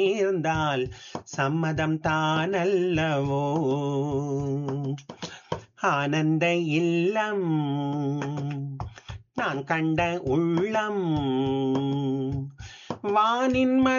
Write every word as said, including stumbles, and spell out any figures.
நேர்ந்தால் சம்மதம் தானல்லவோ. ஆனந்த இல்லம் நான் கண்ட உள்ளம் வானின்